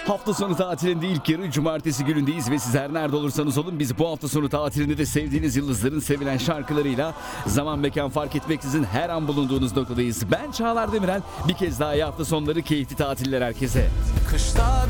Hafta sonu tatilinde ilk yarı cumartesi günündeyiz ve siz her nerede olursanız olun biz bu hafta sonu tatilinde de sevdiğiniz yıldızların sevilen şarkılarıyla zaman mekan fark etmeksizin her an bulunduğunuz noktadayız. Ben Çağlar Demirel, bir kez daha iyi hafta sonları, keyifli tatiller herkese. Kışta